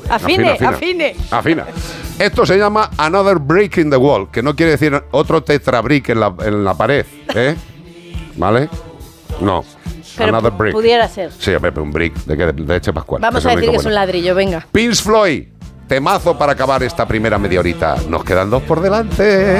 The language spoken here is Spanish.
Afina. Esto se llama Another Brick in the Wall, que no quiere decir otro tetrabrick en la pared, ¿eh? ¿Vale? No. Pero Another brick. Pudiera ser. Sí, un brick de leche pascual. Vamos a decir que es un ladrillo, venga. Pink Floyd, temazo para acabar esta primera media horita. Nos quedan 2 por delante.